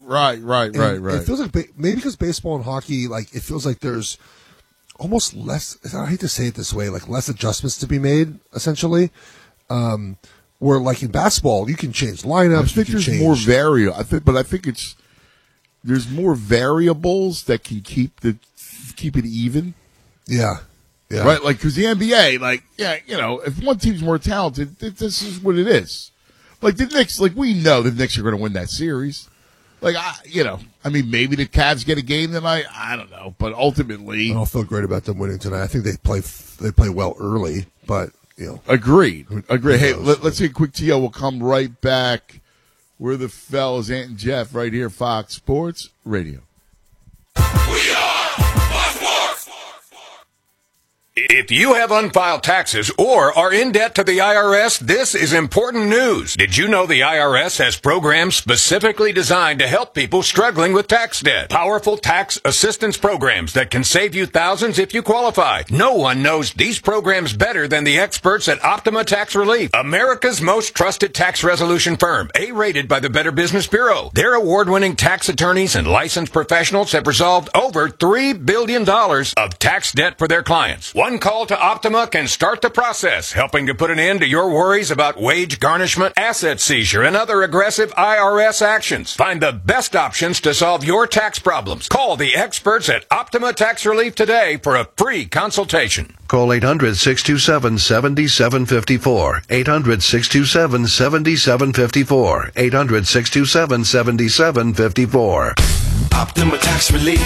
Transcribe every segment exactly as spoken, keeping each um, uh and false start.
Right, right, And right, right. It feels like ba- maybe because baseball and hockey, like it feels like there's almost less. I hate to say it this way, like less adjustments to be made. Essentially, um, where like in basketball, you can change lineups. I think you can there's change. more variable. I think, but I think it's there's more variables that can keep the keep it even. Yeah, yeah. Right, like because the N B A, like yeah, you know, if one team's more talented, th- this is what it is. Like the Knicks, like we know the Knicks are going to win that series. Like I, you know, I mean, maybe the Cavs get a game tonight. I don't know, but ultimately, I don't feel great about them winning tonight. I think they play they play well early, but you know, agreed, agreed. Hey, knows? let, let's take a quick T O. We'll come right back. We're the fellas, Ant and Jeff, right here, Fox Sports Radio. We are Fox Sports. If you have unfiled taxes or are in debt to the I R S, this is important news. Did you know the I R S has programs specifically designed to help people struggling with tax debt? Powerful tax assistance programs that can save you thousands if you qualify. No one knows these programs better than the experts at Optima Tax Relief, America's most trusted tax resolution firm, A-rated by the Better Business Bureau. Their award-winning tax attorneys and licensed professionals have resolved over three billion dollars of tax debt for their clients. One call to Optima can start the process, helping to put an end to your worries about wage garnishment, asset seizure, and other aggressive I R S actions. Find the best options to solve your tax problems. Call the experts at Optima Tax Relief today for a free consultation. Call eight hundred, six two seven, seven seven five four. eight hundred, six two seven, seven seven five four. eight hundred, six two seven, seven seven five four. Optima Tax Relief.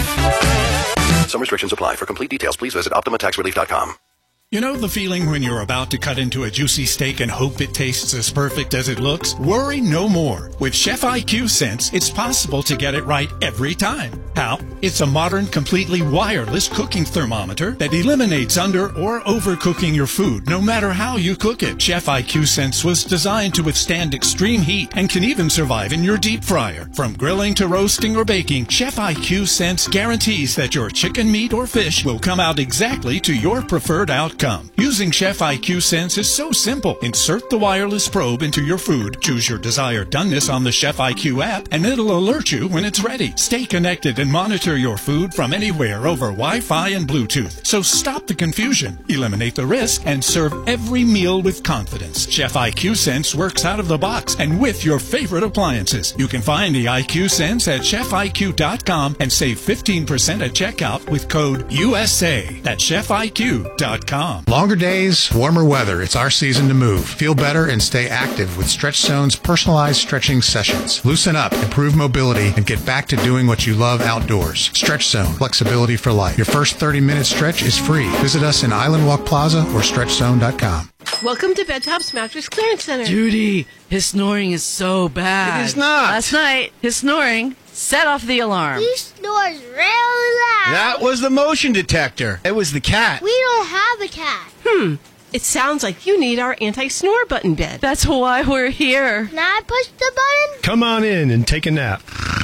Some restrictions apply. For complete details, please visit optima tax relief dot com. You know the feeling when you're about to cut into a juicy steak and hope it tastes as perfect as it looks? Worry no more. With Chef I Q Sense, it's possible to get it right every time. How? It's a modern, completely wireless cooking thermometer that eliminates under or overcooking your food, no matter how you cook it. Chef I Q Sense was designed to withstand extreme heat and can even survive in your deep fryer. From grilling to roasting or baking, Chef I Q Sense guarantees that your chicken, meat, or fish will come out exactly to your preferred outcome. Using Chef I Q Sense is so simple. Insert the wireless probe into your food, choose your desired doneness on the Chef I Q app, and it'll alert you when it's ready. Stay connected and monitor your food from anywhere over Wi-Fi and Bluetooth. So stop the confusion, eliminate the risk, and serve every meal with confidence. Chef I Q Sense works out of the box and with your favorite appliances. You can find the I Q Sense at chef I Q dot com and save fifteen percent at checkout with code U S A. That's chef I Q dot com. Longer days, warmer weather. It's our season to move. Feel better and stay active with Stretch Zone's personalized stretching sessions. Loosen up, improve mobility, and get back to doing what you love outdoors. Stretch Zone. Flexibility for life. Your first thirty-minute stretch is free. Visit us in Island Walk Plaza or stretch zone dot com. Welcome to Bedtop's Mattress Clearance Center. Judy, his snoring is so bad. It is not. Last night, his snoring set off the alarm. He snores really loud. That was the motion detector. It was the cat. We don't have a cat. Hmm. It sounds like you need our anti-snore button bed. That's why we're here. Can I push the button? Come on in and take a nap.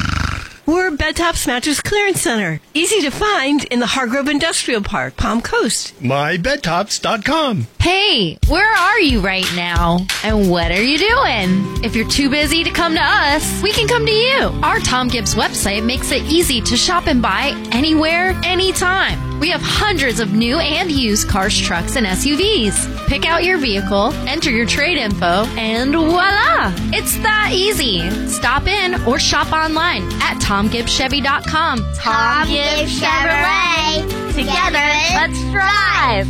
We're Bedtop's Mattress Clearance Center. Easy to find in the Hargrove Industrial Park, Palm Coast. my bed tops dot com. Hey, where are you right now? And what are you doing? If you're too busy to come to us, we can come to you. Our Tom Gibbs website makes it easy to shop and buy anywhere, anytime. We have hundreds of new and used cars, trucks, and S U Vs. Pick out your vehicle, enter your trade info, and voila! It's that easy. Stop in or shop online at tom gibbs chevy dot com. Tom Gibbs Chevrolet. Together, let's drive.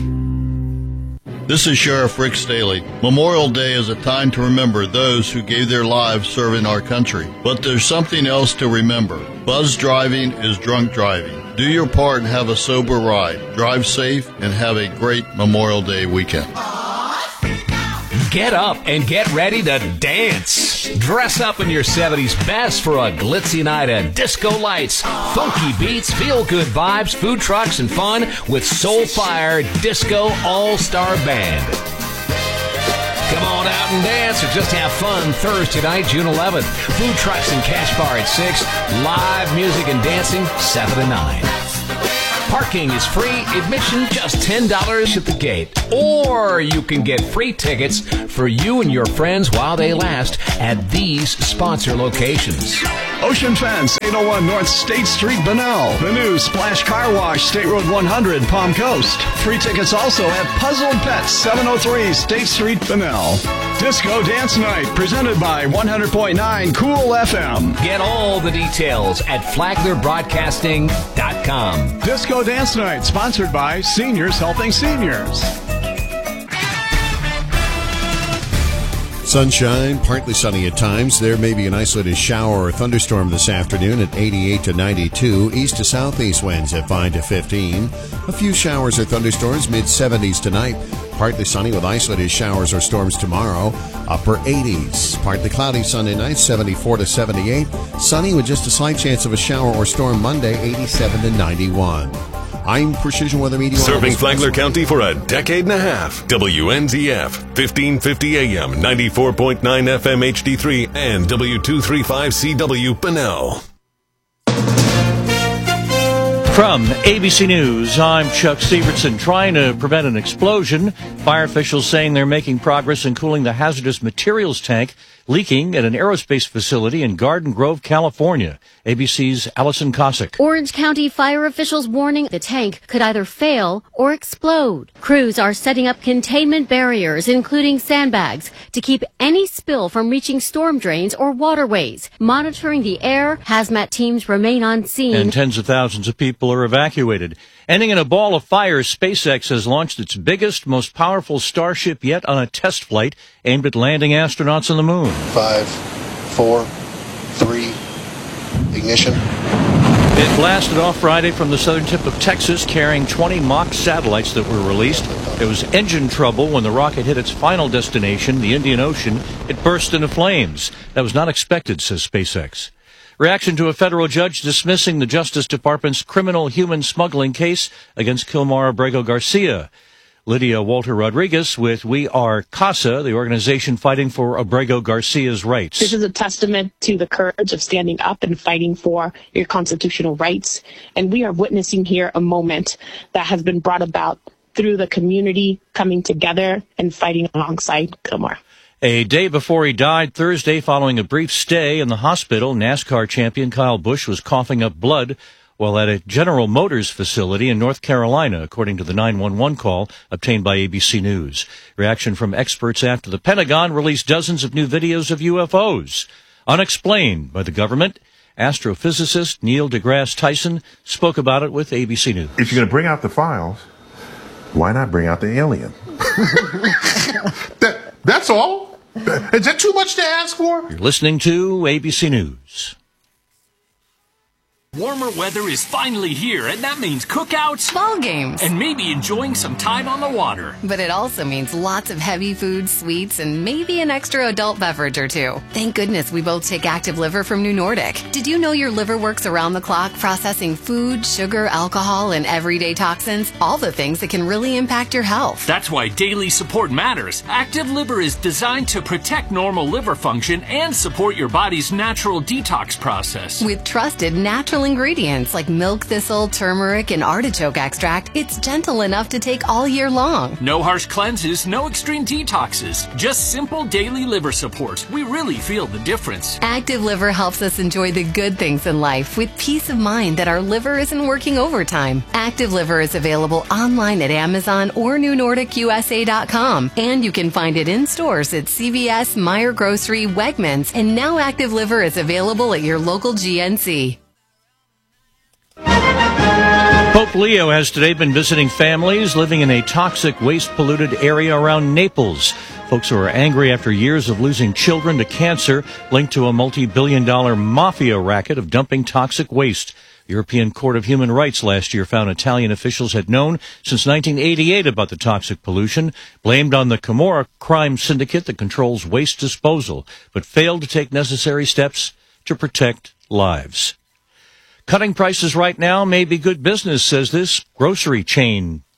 This is Sheriff Rick Staley. Memorial Day is a time to remember those who gave their lives serving our country. But there's something else to remember. Buzz driving is drunk driving. Do your part and have a sober ride. Drive safe and have a great Memorial Day weekend. Get up and get ready to dance. Dress up in your seventies best for a glitzy night of disco lights, funky beats, feel-good vibes, food trucks, and fun with Soulfire Disco All-Star Band. Come on out and dance or just have fun Thursday night, June eleventh. Food trucks and cash bar at six. Live music and dancing, seven to nine. Parking is free, admission just ten dollars at the gate. Or you can get free tickets for you and your friends while they last at these sponsor locations. Ocean Fence, eight oh one North State Street, Bunnell. The new Splash Car Wash, State Road one hundred, Palm Coast. Free tickets also at Puzzle Pets, seven oh three State Street, Bunnell. Disco Dance Night, presented by one hundred point nine Cool F M. Get all the details at flagler broadcasting dot com. Disco Dance Night, sponsored by Seniors Helping Seniors. Sunshine, partly sunny at times. There may be an isolated shower or thunderstorm this afternoon at eighty-eight to ninety-two. East to southeast winds at five to fifteen. A few showers or thunderstorms, mid seventies tonight. Partly sunny with isolated showers or storms tomorrow. Upper eighties. Partly cloudy Sunday night, seventy-four to seventy-eight. Sunny with just a slight chance of a shower or storm Monday, eighty-seven to ninety-one. I'm Precision Weather Meteorologist. Serving Flagler County for a decade and a half. W N Z F, fifteen fifty A M, ninety-four point nine F M H D three, and W two thirty-five C W Bunnell. From A B C News, I'm Chuck Stevenson. Trying to prevent an explosion, fire officials saying they're making progress in cooling the hazardous materials tank leaking at an aerospace facility in Garden Grove, California. A B C's Allison Cossack. Orange County fire officials warning the tank could either fail or explode. Crews are setting up containment barriers, including sandbags, to keep any spill from reaching storm drains or waterways. Monitoring the air, hazmat teams remain on scene. And tens of thousands of people are evacuated. Ending in a ball of fire, SpaceX has launched its biggest, most powerful Starship yet on a test flight aimed at landing astronauts on the moon. Five, four, three, ignition. It blasted off Friday from the southern tip of Texas, carrying twenty mock satellites that were released. There was engine trouble when the rocket hit its final destination, the Indian Ocean. It burst into flames. That was not expected, says SpaceX. Reaction to a federal judge dismissing the Justice Department's criminal human smuggling case against Kilmar Abrego Garcia. Lydia Walter Rodriguez with We Are CASA, the organization fighting for Abrego Garcia's rights. This is a testament to the courage of standing up and fighting for your constitutional rights. And we are witnessing here a moment that has been brought about through the community coming together and fighting alongside Kilmar. A day before he died Thursday, following a brief stay in the hospital, NASCAR champion Kyle Busch was coughing up blood while at a General Motors facility in North Carolina, according to the nine one one call obtained by A B C News. Reaction from experts after the Pentagon released dozens of new videos of U F Os. Unexplained by the government, astrophysicist Neil deGrasse Tyson spoke about it with A B C News. If you're going to bring out the files, why not bring out the alien? that, that's all. Is that too much to ask for? You're listening to A B C News. Warmer weather is finally here, and that means cookouts, ball games, and maybe enjoying some time on the water. But it also means lots of heavy food, sweets, and maybe an extra adult beverage or two. Thank goodness we both take Active Liver from New Nordic. Did you know your liver works around the clock processing food, sugar, alcohol, and everyday toxins? All the things that can really impact your health. That's why daily support matters. Active Liver is designed to protect normal liver function and support your body's natural detox process. With trusted natural ingredients like milk thistle, turmeric, and artichoke extract, it's gentle enough to take all year long. No harsh cleanses, no extreme detoxes, just simple daily liver support. We really feel the difference. Active Liver helps us enjoy the good things in life with peace of mind that our liver isn't working overtime. Active Liver is available online at Amazon or New Nordic U S A dot com, and you can find it in stores at C V S, Meijer Grocery, Wegmans, and now Active Liver is available at your local G N C. Pope Leo has today been visiting families living in a toxic, waste-polluted area around Naples. Folks who are angry after years of losing children to cancer linked to a multi-billion dollar mafia racket of dumping toxic waste. The European Court of Human Rights last year found Italian officials had known since nineteen eighty-eight about the toxic pollution, blamed on the Camorra crime syndicate that controls waste disposal, but failed to take necessary steps to protect lives. Cutting prices right now may be good business, says this grocery chain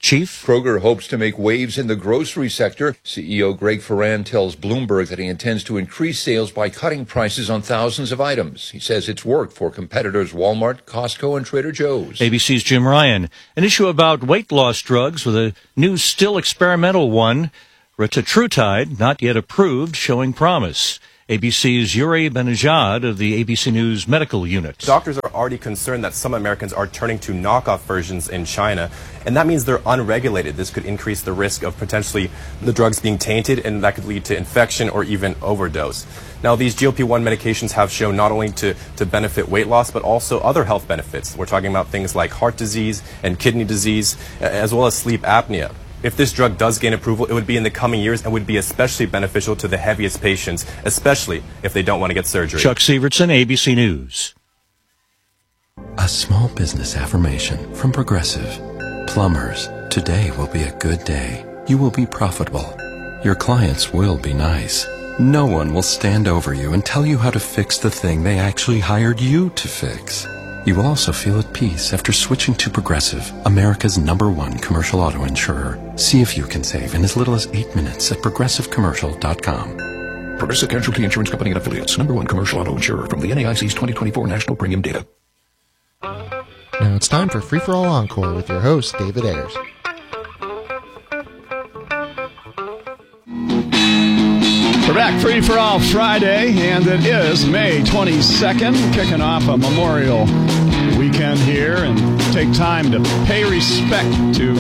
Chief? Kroger hopes to make waves in the grocery sector. C E O Greg Ferran tells Bloomberg that he intends to increase sales by cutting prices on thousands of items. He says it's worked for competitors Walmart, Costco, and Trader Joe's. A B C's Jim Ryan. An issue about weight loss drugs with a new, still experimental one, retatrutide, not yet approved, showing promise. A B C's Yuri Benajad of the A B C News Medical Unit. Doctors are already concerned that some Americans are turning to knockoff versions in China, and that means they're unregulated. This could increase the risk of potentially the drugs being tainted, and that could lead to infection or even overdose. Now, these G L P one medications have shown not only to, to benefit weight loss, but also other health benefits. We're talking about things like heart disease and kidney disease, as well as sleep apnea. If this drug does gain approval, it would be in the coming years and would be especially beneficial to the heaviest patients, especially if they don't want to get surgery. Chuck Sievertson, A B C News. A small business affirmation from Progressive. Plumbers, today will be a good day. You will be profitable. Your clients will be nice. No one will stand over you and tell you how to fix the thing they actually hired you to fix. You will also feel at peace after switching to Progressive, America's number one commercial auto insurer. See if you can save in as little as eight minutes at progressive commercial dot com. Progressive Casualty Insurance Company and Affiliates, number one commercial auto insurer from the N A I C's twenty twenty-four National Premium Data. Now it's time for Free For All Encore with your host, David Ayers. We're back, Free For All Friday, and it is May twenty-second, kicking off a Memorial weekend here, and take time to pay respect to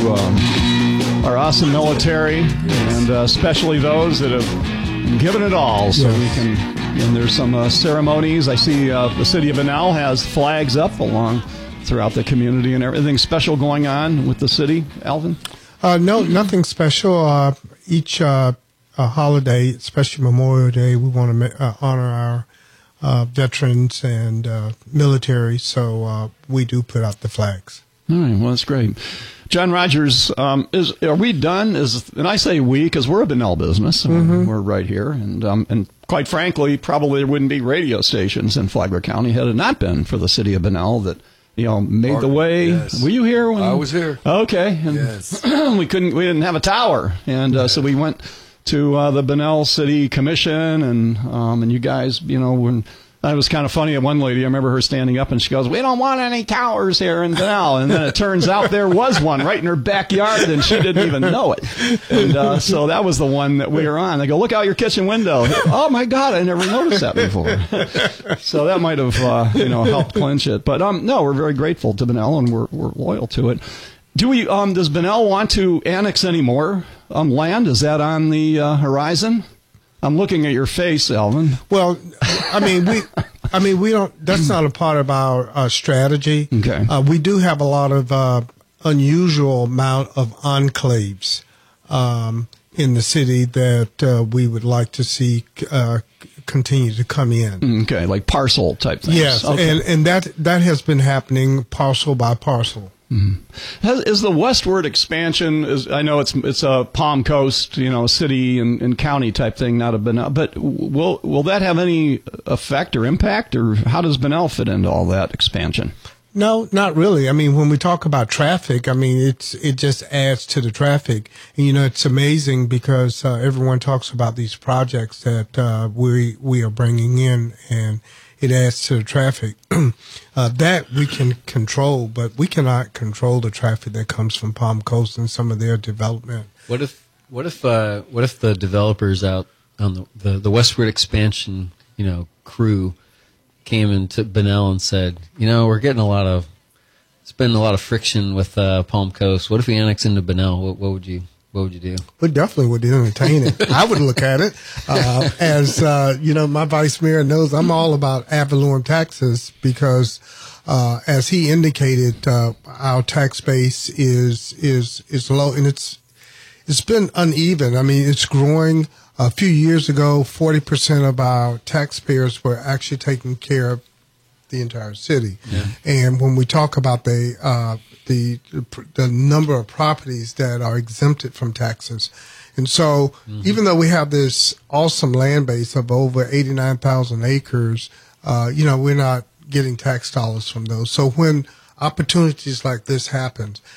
um, our awesome military, and uh, especially those that have given it all, so yes. we can, and there's some uh, ceremonies. I see uh, the city of Bunnell has flags up along throughout the community, and everything special going on with the city, Alvin? Uh, no, nothing special. Uh, each uh, uh, holiday, especially Memorial Day, we want to uh, honor our uh, veterans and uh, military, so uh, we do put out the flags. All right, well, that's great. John Rogers, um, is are we done? Is and I say we because we're a Bunnell business. Mm-hmm. We're right here, and um, and quite frankly, probably there wouldn't be radio stations in Flagler County had it not been for the city of Bunnell that you know made Mark, the way. Yes. Were you here? When, I was here. Okay. And yes. we couldn't. We didn't have a tower, and uh, yes. so we went to uh, the Bunnell City Commission, and um, and you guys, you know, when. It was kind of funny. One lady, I remember her standing up and she goes, "We don't want any towers here in Bunnell." And then it turns out there was one right in her backyard and she didn't even know it. And uh, so that was the one that we were on. They go, "Look out your kitchen window." Oh, my God, I never noticed that before. So that might have, uh, you know, helped clinch it. But um, no, we're very grateful to Bunnell and we're, we're loyal to it. Do we? Um, does Bunnell want to annex any more um, land? Is that on the uh, horizon? I'm looking at your face, Alvin. Well, I mean, we, I mean, we don't. That's not a part of our uh, strategy. Okay. Uh, we do have a lot of uh, unusual amount of enclaves um, in the city that uh, we would like to see uh, continue to come in. Okay, like parcel type things. Yes, okay. and and that that has been happening parcel by parcel. Mm-hmm. Has, is the westward expansion? Is I know it's it's a Palm Coast, you know, city and, and county type thing, not a Bunnell. But will will that have any effect or impact, or how does Bunnell fit into all that expansion? No, not really. I mean, when we talk about traffic, I mean it's it just adds to the traffic, and you know it's amazing because uh, everyone talks about these projects that uh, we we are bringing in, and it adds to the traffic. uh, that we can control, but we cannot control the traffic that comes from Palm Coast and some of their development. What if, what if, uh, what if the developers out on the, the, the westward expansion, you know, crew came into Bunnell and said, you know, we're getting a lot of, it's been a lot of friction with uh, Palm Coast. What if we annex into Bunnell? What, what would you? What would you do? We definitely would entertain it. I would look at it. Uh, as, uh, you know, my vice mayor knows I'm all about ad valorem taxes because, uh, as he indicated, uh, our tax base is, is, is low and it's, it's been uneven. I mean, it's growing. A few years ago, forty percent of our taxpayers were actually taking care of the entire city. Yeah. And when we talk about the, uh, the, the number of properties that are exempted from taxes. And so mm-hmm. even though we have this awesome land base of over eighty-nine thousand acres, uh, you know, we're not getting tax dollars from those. So when opportunities like this happen,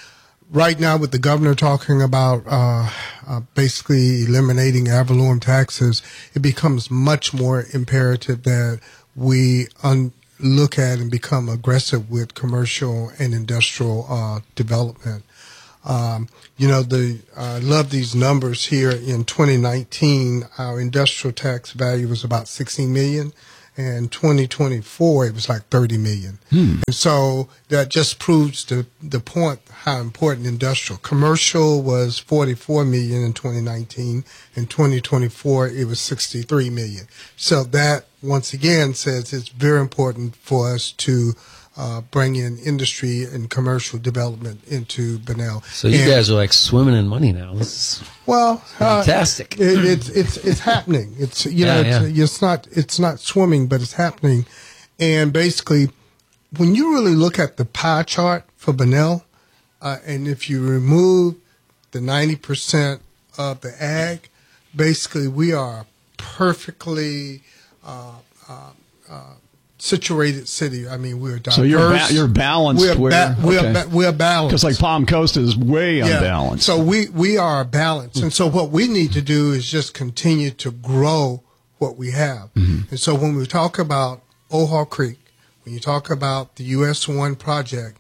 right now with the governor talking about uh, uh, basically eliminating ad valorem taxes, it becomes much more imperative that we un- look at and become aggressive with commercial and industrial uh, development. Um, you know, the I love these numbers here. In twenty nineteen, our industrial tax value was about sixteen million. And twenty twenty-four, it was like thirty million. Hmm. And so that just proves the, the point how important industrial. Commercial was forty-four million in twenty nineteen. In twenty twenty-four, it was sixty-three million. So that, once again, says it's very important for us to uh, bring in industry and commercial development into Bunnell. So you And- guys are like swimming in money now. This is Well, uh, fantastic. it, it's it's it's happening. It's you know Yeah, it's, it's not it's not swimming, but it's happening. And basically, when you really look at the pie chart for Bunnell, uh, and if you remove the ninety percent of the ag, basically we are perfectly uh, uh, uh, situated city. I mean, we're diverse. So you're ba- you're balanced. We're where, ba- we're, okay. ba- we're balanced. Because like Palm Coast is way unbalanced. So we, we are balanced. And so what we need to do is just continue to grow what we have. Mm-hmm. And so when we talk about Ohau Creek, when you talk about the U S one project,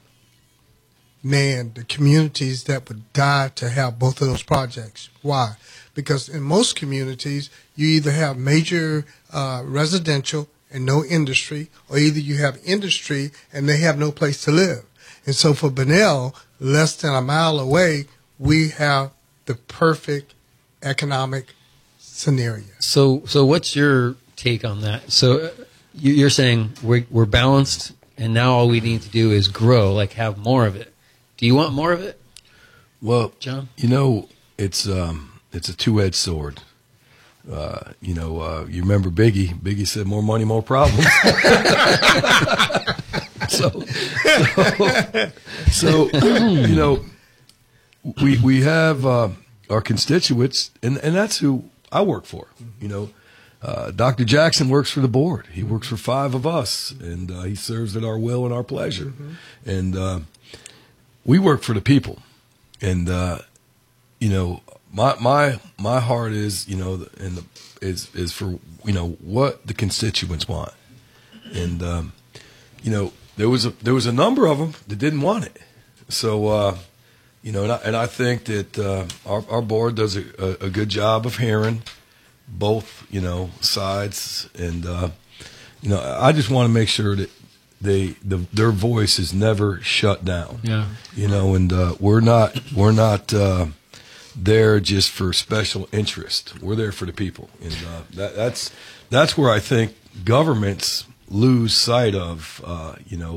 man, the communities that would die to have both of those projects. Why? Because in most communities, you either have major uh, residential and no industry, or either you have industry and they have no place to live. And so for Bunnell, less than a mile away, we have the perfect economic scenario. So, so what's your take on that? So, uh, you, you're saying we're we're balanced, and now all we need to do is grow, like have more of it. Do you want more of it? Well, John, you know, it's um, it's a two-edged sword. Uh, you know, uh, you remember Biggie? Biggie said, "More money, more problems." so, so, so, you know, we we have uh, our constituents, and and that's who I work for. You know, uh, Doctor Jackson works for the board. He works for five of us, and uh, he serves at our will and our pleasure. Mm-hmm. And uh, we work for the people, and uh, you know. My my my heart is, you know, and the, is is for, you know, what the constituents want, and um, you know, there was a there was a number of them that didn't want it. So uh, you know, and I, and I think that uh, our our board does a, a, a good job of hearing both, you know, sides, and uh, you know, I just want to make sure that they the their voice is never shut down. Yeah. You know, and uh, we're not we're not. Uh, there just for special interest. We're there for the people, and uh, that, that's that's where I think governments lose sight of. Uh, you know,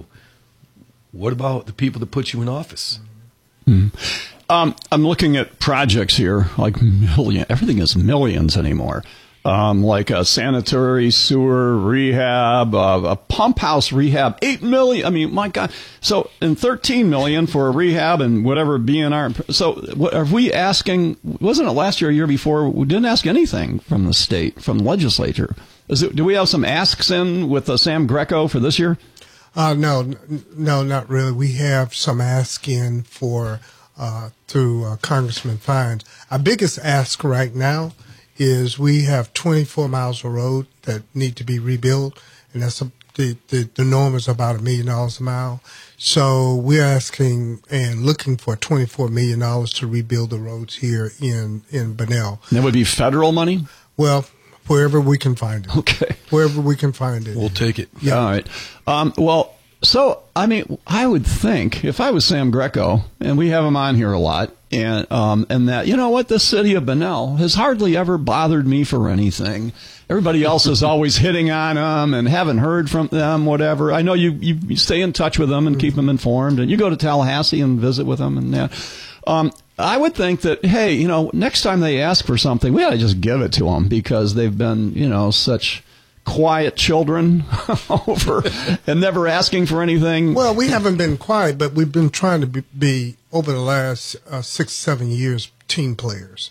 what about the people that put you in office? Hmm. Um, I'm looking at projects here, like million. Everything is millions anymore. Um, like a sanitary sewer rehab, uh, a pump house rehab, eight million. I mean, my God. So, and thirteen million for a rehab and whatever B and R. So, what, are we asking? Wasn't it last year, or year before? We didn't ask anything from the state, from the legislature. Is it, do we have some asks in with uh, Sam Greco for this year? Uh, no, n- no, not really. We have some ask in for uh, through uh, Congressman Fines. Our biggest ask right now is we have twenty-four miles of road that need to be rebuilt, and that's a, the, the the norm is about a million dollars a mile. So we're asking and looking for twenty-four million dollars to rebuild the roads here in in Bunnell. That would be federal money? Well, wherever we can find it. Okay. Wherever we can find it. We'll take it. Yeah. All right. Um, well, so, I mean, I would think if I was Sam Greco, and we have him on here a lot, and um, and that, you know what, the city of Bunnell has hardly ever bothered me for anything. Everybody else is always hitting on them and haven't heard from them, whatever. I know you, you, you stay in touch with them and keep them informed, and you go to Tallahassee and visit with them and that. Um, I would think that, hey, you know, next time they ask for something, we ought to just give it to them because they've been, you know, such quiet children over and never asking for anything. Well, we haven't been quiet, but we've been trying to be, be over the last uh, six, seven years, team players.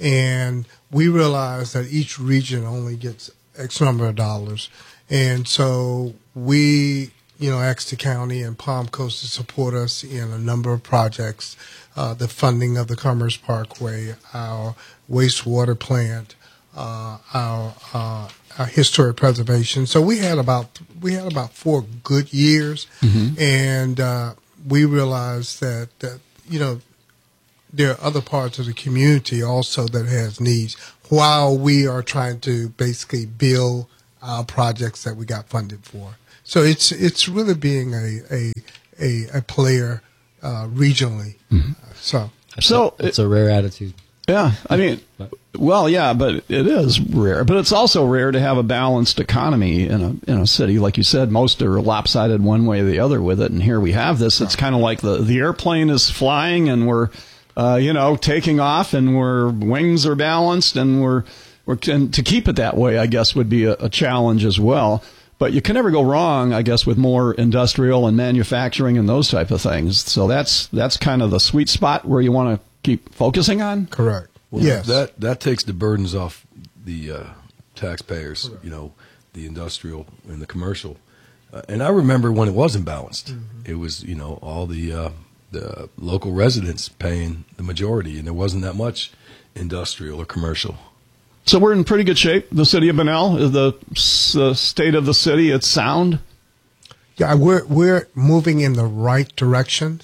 And we realize that each region only gets X number of dollars. And so we, you know, asked the county and Palm Coast to support us in a number of projects, uh, the funding of the Commerce Parkway, our wastewater plant, uh, our, uh, our historic preservation. So we had about we had about four good years, mm-hmm. and uh, we realized that, that you know there are other parts of the community also that has needs, while we are trying to basically build our projects that we got funded for. So it's it's really being a a a, a player uh, regionally. Mm-hmm. So so it's a rare attitude. Yeah, I mean, well, yeah, but it is rare. But it's also rare to have a balanced economy in a in a city. Like you said, most are lopsided one way or the other with it. And here we have this. It's kind of like the, the airplane is flying and we're, uh, you know, taking off and we're wings are balanced and we're, we're and to keep it that way, I guess, would be a, a challenge as well. But you can never go wrong, I guess, with more industrial and manufacturing and those type of things. So that's that's kind of the sweet spot where you want to keep focusing on? Correct. Well, yes. That that takes the burdens off the uh, taxpayers, Correct. You know, the industrial and the commercial. Uh, and I remember when it wasn't balanced. Mm-hmm. It was, you know, all the uh, the local residents paying the majority, and there wasn't that much industrial or commercial. So we're in pretty good shape. The city of Bunnell, the uh, state of the city, it's sound? Yeah, we're, we're moving in the right direction,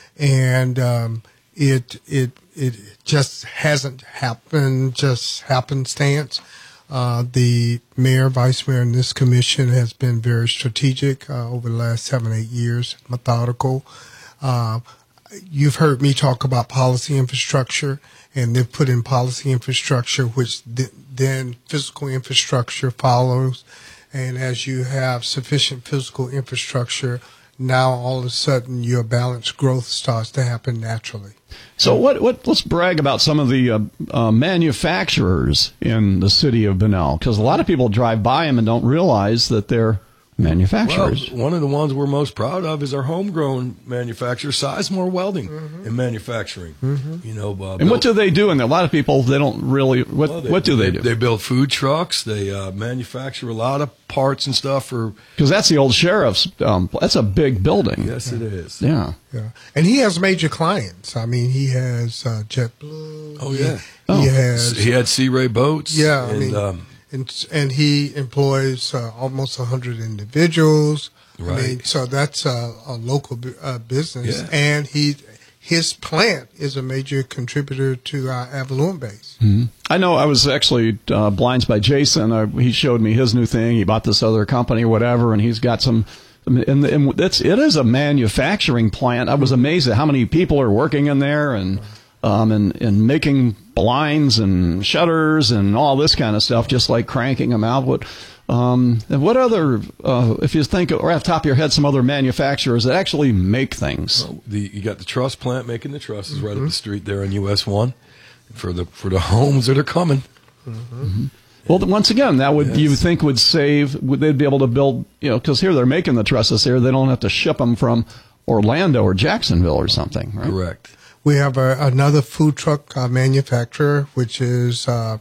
and um, It it it just hasn't happened, just happenstance. Uh, the mayor, vice mayor, and this commission has been very strategic uh, over the last seven, eight years, methodical. Uh, you've heard me talk about policy infrastructure, and they've put in policy infrastructure, which th- then physical infrastructure follows. And as you have sufficient physical infrastructure, now all of a sudden your balanced growth starts to happen naturally. So what, what, let's brag about some of the uh, uh, manufacturers in the city of Bunnell, because a lot of people drive by them and don't realize that they're manufacturers. Well, one of the ones we're most proud of is our homegrown manufacturer, Sizemore Welding mm-hmm. and Manufacturing. Mm-hmm. You know, uh, and what do they do? And a lot of people, they don't really, what, well, they, what do they, they do? They build food trucks. They uh, manufacture a lot of parts and stuff for... Because that's the old sheriff's, um, that's a big building. Yes, it is. Yeah. Yeah. And he has major clients. I mean, he has uh, JetBlue. Oh, yeah. He, oh. he has... He had Sea Ray Boats. Yeah, and, I mean... Um, And, and he employs uh, almost one hundred individuals. Right. I mean, so that's a, a local uh, business. Yeah. And he, his plant is a major contributor to our Avalon base. Mm-hmm. I know I was actually uh, Blinds by Jason. Uh, he showed me his new thing. He bought this other company or whatever, and he's got some... And, and it's, it is a manufacturing plant. I was amazed at how many people are working in there and... Um, and, and making blinds and shutters and all this kind of stuff, just like cranking them out. What, um, and what other, uh, if you think, or off the top of your head, some other manufacturers that actually make things? Well, the, you got the truss plant making the trusses mm-hmm. right up the street there on U S one for the for the homes that are coming. Mm-hmm. Mm-hmm. Well, once again, that would yes. you think would save, would they'd be able to build, you know, because here they're making the trusses here. They don't have to ship them from Orlando or Jacksonville or something, right? Correct. We have a, another food truck uh, manufacturer, which is uh,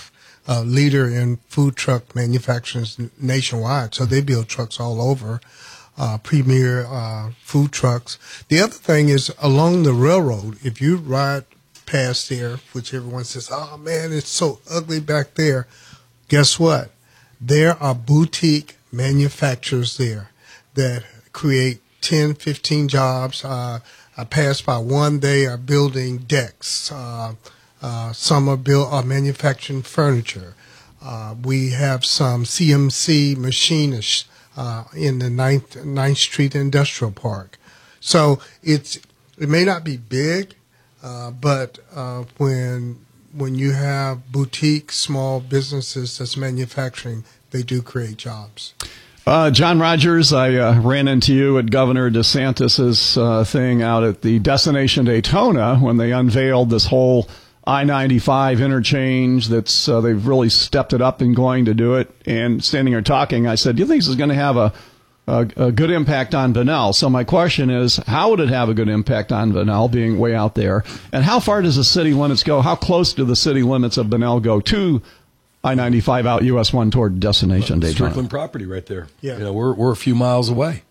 a leader in food truck manufacturers nationwide. So they build trucks all over, uh, premier uh, food trucks. The other thing is along the railroad, if you ride past there, which everyone says, oh, man, it's so ugly back there. Guess what? There are boutique manufacturers there that create ten, fifteen jobs. Uh, I passed by one, they are building decks. Uh, uh, some are build, are manufacturing furniture. Uh, we have some C M C machinists uh, in the ninth, ninth Street Industrial Park. So it's it may not be big, uh, but uh, when when you have boutique small businesses that's manufacturing, they do create jobs. Uh, John Rogers, I uh, ran into you at Governor DeSantis's uh, thing out at the Destination Daytona when they unveiled this whole I ninety-five interchange. That's uh, they've really stepped it up and going to do it. And standing here talking, I said, "Do you think this is going to have a, a a good impact on Bunnell?" So my question is, how would it have a good impact on Bunnell, being way out there? And how far does the city limits go? How close do the city limits of Bunnell go to I ninety-five out U S one toward Destination Daytona? Strickland property right there. Yeah. You know, we're we're a few miles away.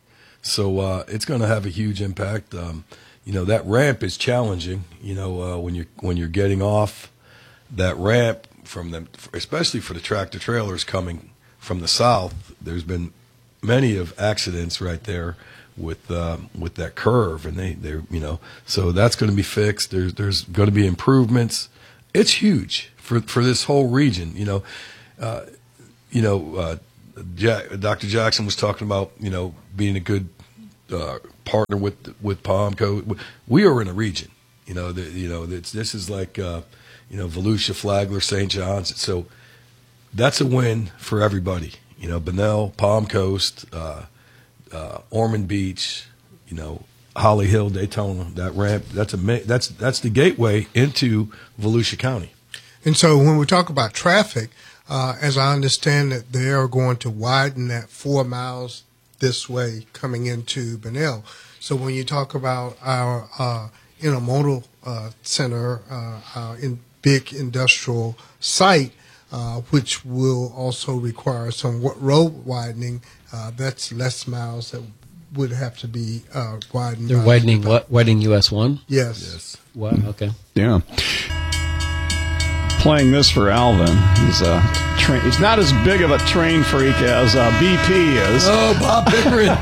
So uh, it's going to have a huge impact. Um, you know, that ramp is challenging. You know, uh, when you're when you're getting off that ramp from them, especially for the tractor trailers coming from the south. There's been many of accidents right there with um, with that curve, and they they you know, so that's going to be fixed. There's there's going to be improvements. It's huge for for this whole region. You know, uh, you know, uh, Jack, Doctor Jackson was talking about you know being a good uh, partner with with Palmco. We are in a region. You know, the, you know, it's, this is like uh, you know Volusia, Flagler, Saint John's. So that's a win for everybody. You know, Bunnell, Palm Coast, uh, uh, Ormond Beach, you know, Holly Hill, Daytona, that ramp, that's a that's that's the gateway into Volusia County. And so when we talk about traffic, uh, as I understand that they are going to widen that four miles this way coming into Bunnell. So when you talk about our uh, intermodal uh, center, uh, our in big industrial site, Uh, which will also require some w- road widening. Uh, that's less miles that would have to be uh, widened. They're widening what? Widening U S one? Yes. Yes. Wow. Okay. Yeah. Playing this for Alvin. He's a train. He's not as big of a train freak as uh, B P is. Oh, Bob Pickering.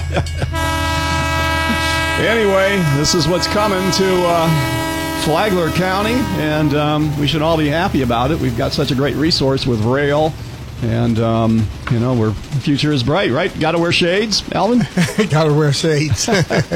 Anyway, this is what's coming to Uh, Flagler County, and um, we should all be happy about it. We've got such a great resource with rail, and um, you know, we're, the future is bright, right? Got to wear shades, Alvin? Got to wear shades.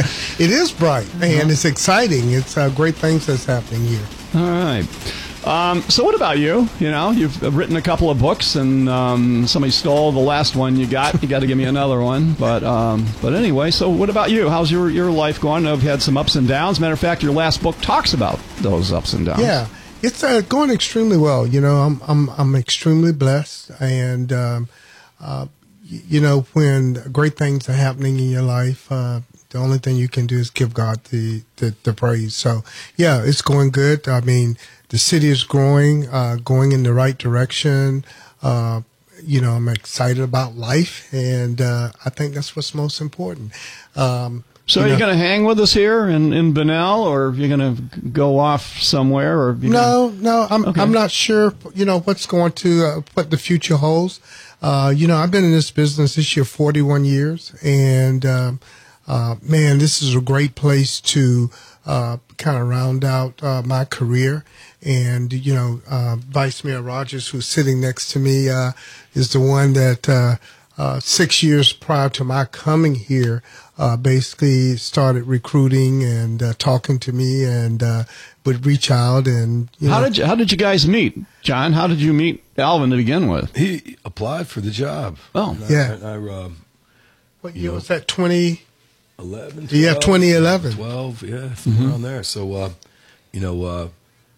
It is bright, and it's exciting. It's uh, great things that's happening here. All right. Um, so what about you? You know, you've written a couple of books, and um, somebody stole the last one you got. You got to give me another one. But um, but anyway, so what about you? How's your, your life going? I've had some ups and downs. Matter of fact, your last book talks about those ups and downs. Yeah, it's uh, going extremely well. You know, I'm I'm I'm extremely blessed, and um, uh, y- you know, when great things are happening in your life, uh, the only thing you can do is give God the, the the praise. So yeah, it's going good. I mean, the city is growing, uh, going in the right direction. Uh, you know, I'm excited about life, and uh, I think that's what's most important. Um, So you are you know- going to hang with us here in, in Bunnell, or are you going to go off somewhere? Or you No, gonna... no, I'm Okay. I'm not sure. You know what's going to uh, what the future holds. Uh, you know, I've been in this business this year forty-one years, and um, uh, man, this is a great place to uh, kind of round out uh, my career. And you know, uh, Vice Mayor Rogers, who's sitting next to me, uh, is the one that uh, uh, six years prior to my coming here, uh, basically started recruiting and uh, talking to me, and uh, would reach out and you How know, did you, how did you guys meet, John? How did you meet Alvin to begin with? He applied for the job. Oh, And I- Yeah. I, I, um, what you year know, was that? Twenty. eleven, Yeah, twelve, twenty eleven. twelve, yeah, Mhm. around there. So, uh, you know, uh,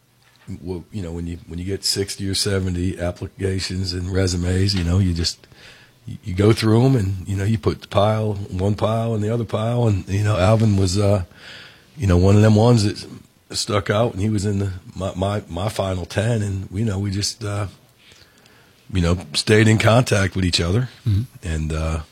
well, you know, when you when you get sixty or seventy applications and resumes, you know, you just you, you go through them, and you know, you put the pile one pile and the other pile, and you know, Alvin was, uh, you know, one of them ones that stuck out, and he was in the my my, my final ten, and you know, we just uh, you know stayed in contact with each other, Mhm. and. Uh,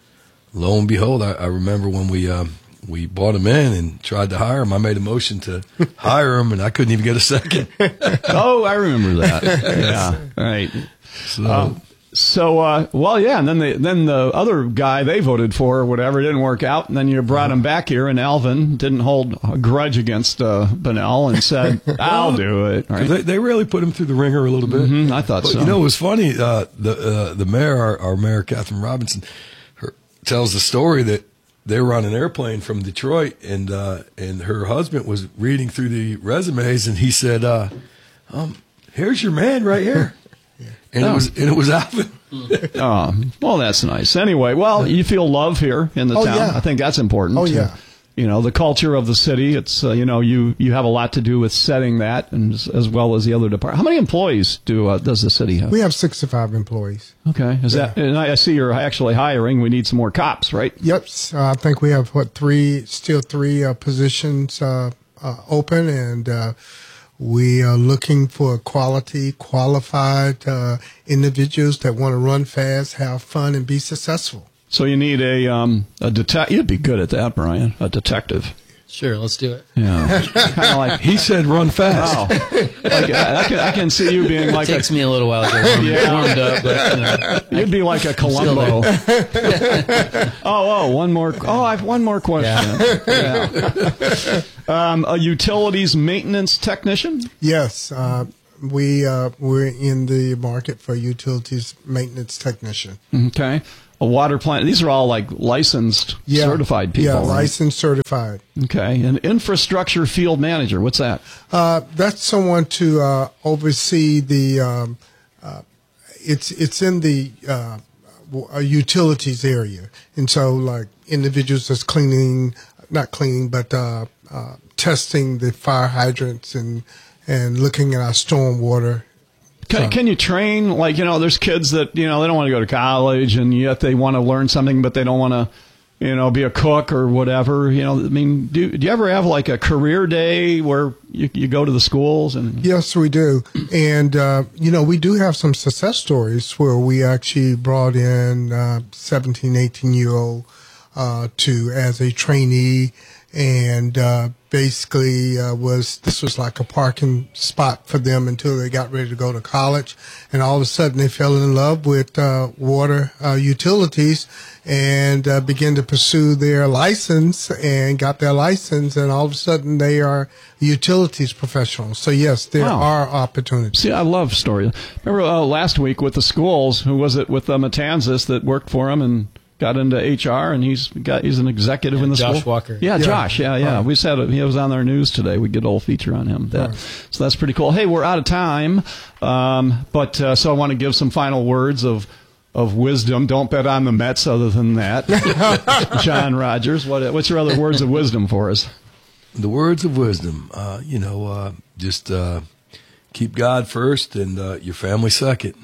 Lo and behold, I, I remember when we um, we brought him in and tried to hire him. I made a motion to hire him, and I couldn't even get a second. Oh, I remember that. Yeah, right. So, Um, so uh, well, yeah, and then the then the other guy they voted for or whatever didn't work out, and then you brought him back here, and Alvin didn't hold a grudge against uh, Bunnell and said, "I'll do it." Right? they, they really put him through the ringer a little bit. Mhm, I thought but, so. You know, it was funny. Uh, the uh, the mayor, our, our mayor, Catherine Robinson, her, tells the story that they were on an airplane from Detroit, and uh, and her husband was reading through the resumes, and he said, uh, um, "Here's your man right here," and Oh. it was and it was Alvin. Oh, well, that's nice. Anyway, well, you feel love here in the Oh, town. yeah. I think that's important. Oh, yeah. You know, the culture of the city. It's uh, you know, you you have a lot to do with setting that, and as, as well as the other departments. How many employees do uh, does the city have? We have sixty-five employees. Okay, is that? And I see you're actually hiring. We need some more cops, right? Yep. Uh, I think we have what three, still three uh, positions uh, uh, open, and uh, we are looking for quality, qualified uh, individuals that want to run fast, have fun, and be successful. So you need a um, a detective. You'd be good at that, Brian. A detective. Sure, let's do it. Yeah, kind of like he said, run fast. Wow. Like, I, can, I can see you being like. It takes a, me a little while to get warmed, yeah. warmed up, but you know, you'd be like a Columbo. oh, oh, one more. Oh, I have one more question. Yeah. Yeah. Um, a utilities maintenance technician. Yes, uh, we uh, we're in the market for utilities maintenance technician. Okay. A water plant. These are all like licensed, yeah. certified people. Yeah, right? licensed, certified. Okay. An infrastructure field manager. What's that? Uh, that's someone to uh, oversee the. Um, uh, it's it's in the uh, utilities area, and so like individuals that's cleaning, not cleaning, but uh, uh, testing the fire hydrants and and looking at our storm water. Can, can you train, like, you know, there's kids that, you know, they don't want to go to college and yet they want to learn something, but they don't want to, you know, be a cook or whatever. You know, I mean, do, do you ever have like a career day where you, you go to the schools? And Yes, we do. And, uh, you know, we do have some success stories where we actually brought in uh, seventeen, eighteen-year-old uh, to as a trainee and uh, basically uh, was this was like a parking spot for them until they got ready to go to college, and all of a sudden they fell in love with uh, water uh, utilities and uh, began to pursue their license and got their license, and all of a sudden they are utilities professionals. So yes, there Wow. are opportunities. See, I love stories. Remember uh, last week with the schools, who was it with uh, Matanzas that worked for him and got into H R, and he's got he's an executive Yeah, in the Josh school. Walker. Yeah, Yeah. Josh. Yeah, yeah. Right. We said it. He was on our news today. We did a whole feature on him. That, Right. So that's pretty cool. Hey, we're out of time, um, but uh, so I want to give some final words of of wisdom. Don't bet on the Mets. Other than that, John Rogers. What what's your other words of wisdom for us? The words of wisdom, uh, you know, uh, just uh, keep God first and uh, your family second.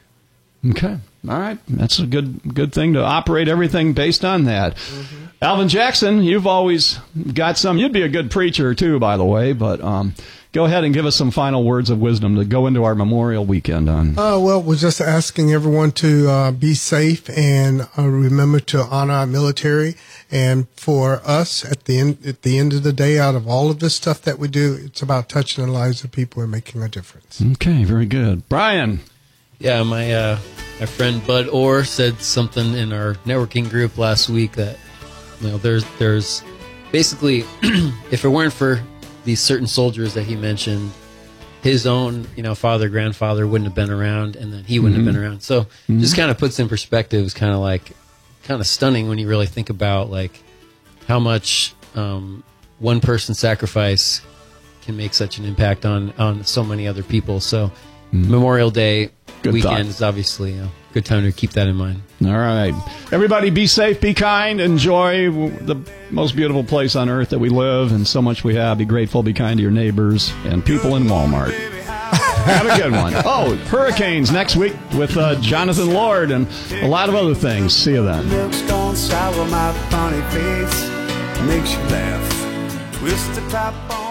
Okay. All right. That's a good good thing to operate everything based on that. Mm-hmm. Alvin Jackson, you've always got some. You'd be a good preacher, too, by the way. But um, go ahead and give us some final words of wisdom to go into our Memorial Weekend on. Uh, well, we're just asking everyone to uh, be safe and uh, remember to honor our military. And for us, at the end, at the end of the day, out of all of this stuff that we do, it's about touching the lives of people and making a difference. Okay, very good. Brian. Yeah, my uh, my friend Bud Orr said something in our networking group last week that, you know, there's there's basically, if it weren't for these certain soldiers that he mentioned, his own, you know, father, grandfather wouldn't have been around, and then he wouldn't Mm-hmm. have been around. So Mm-hmm. just kind of puts in perspective. It's kind of like kind of stunning when you really think about like how much um, one person's sacrifice can make such an impact on on so many other people. So Mm-hmm. Memorial Day Good weekend thought. is obviously a good time to keep that in mind. All right. Everybody be safe, be kind, enjoy the most beautiful place on earth that we live and so much we have. Be grateful, be kind to your neighbors and people in Walmart. Have a good one. Oh, hurricanes next week with uh, Jonathan Lord and a lot of other things. See you then. Milk's gone sour, my funny face makes you laugh. Twist the top on.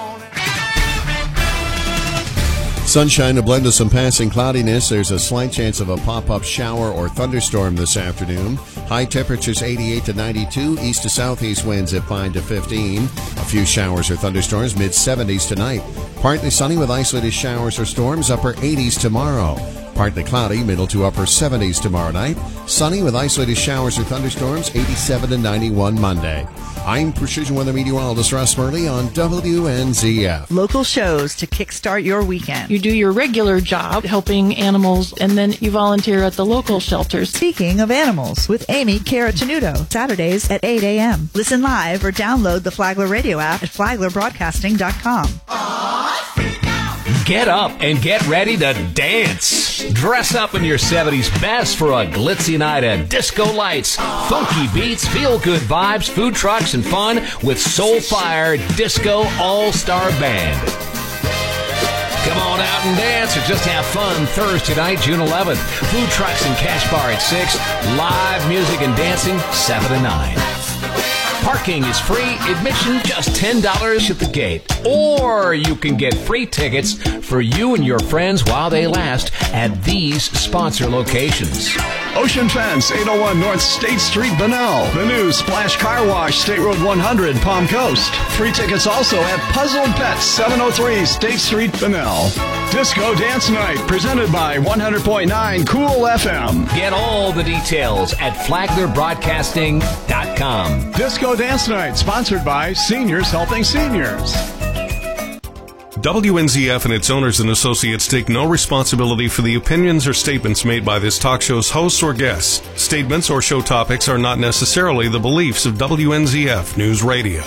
Sunshine, a blend of some passing cloudiness. There's a slight chance of a pop-up shower or thunderstorm this afternoon. High temperatures eighty-eight to ninety-two. East to southeast winds at five to fifteen. A few showers or thunderstorms, mid-seventies tonight. Partly sunny with isolated showers or storms, upper eighties tomorrow. Partly cloudy, middle to upper seventies tomorrow night. Sunny with isolated showers or thunderstorms, eighty-seven to ninety-one Monday. I'm Precision Weather Meteorologist Russ Murley on W N Z F. Local shows to kickstart your weekend. You do your regular job helping animals, and then you volunteer at the local shelters. Speaking of animals, with Amy Caratenuto, Saturdays at eight a.m. Listen live or download the Flagler Radio app at flagler broadcasting dot com. Get up and get ready to dance. Dress up in your seventies best for a glitzy night of disco lights, funky beats, feel-good vibes, food trucks, and fun with Soulfire Disco All-Star Band. Come on out and dance or just have fun Thursday night, June eleventh. Food trucks and cash bar at six. Live music and dancing seven to nine. Parking is free, admission just ten dollars at the gate. Or you can get free tickets for you and your friends while they last at these sponsor locations. Ocean Fence, eight oh one North State Street, Bunnell. The new Splash Car Wash, State Road one hundred, Palm Coast. Free tickets also at Puzzle Pets, seven oh three State Street, Bunnell. Disco Dance Night, presented by one hundred point nine Cool F M. Get all the details at flagler broadcasting dot com. Disco Dance Night, sponsored by Seniors Helping Seniors. W N Z F and its owners and associates take no responsibility for the opinions or statements made by this talk show's hosts or guests. Statements or show topics are not necessarily the beliefs of W N Z F News Radio.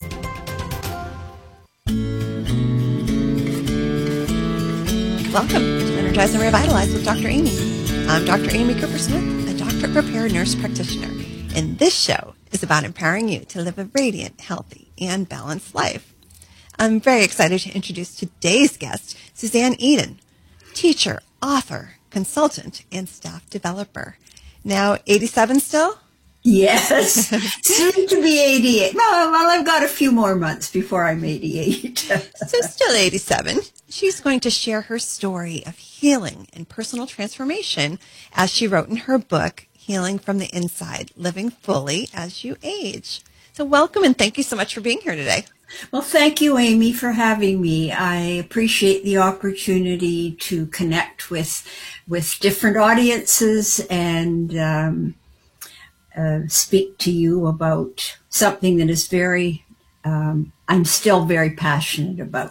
Welcome to Energize and Revitalize with Doctor Amy. I'm Doctor Amy Cooper-Smith, a doctorate prepared nurse practitioner, and this show is about empowering you to live a radiant, healthy, and balanced life. I'm very excited to introduce today's guest, Suzanne Eden, teacher, author, consultant, and staff developer. Now eighty-seven still? Yes, soon to be eighty-eight. Well, well, I've got a few more months before I'm eighty-eight. So still eighty-seven. She's going to share her story of healing and personal transformation as she wrote in her book, Healing from the Inside, Living Fully as You Age. So welcome and thank you so much for being here today. Well, thank you, Amy, for having me. I appreciate the opportunity to connect with with different audiences and um, uh, speak to you about something that is very, um, I'm still very passionate about.